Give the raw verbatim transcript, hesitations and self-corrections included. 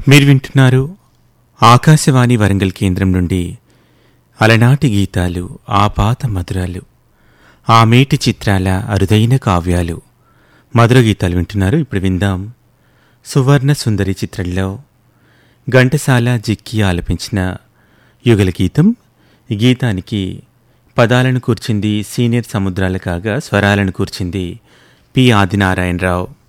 మీరు వింటున్నారు ఆకాశవాణి వరంగల్ కేంద్రం నుండి అలనాటి గీతాలు, ఆ పాత మధురాలు, ఆ మేటి చిత్రాల అరుదైన కావ్యాలు, మధుర గీతాలు వింటున్నారు. ఇప్పుడు విందాం సువర్ణ సుందరి చిత్రంలో ఘంటసాల జిక్కి ఆలపించిన యుగల గీతం. ఈ గీతానికి పదాలను కూర్చింది సీనియర్ సముద్రాల కాగా స్వరాలను కూర్చింది పి ఆదినారాయణరావు.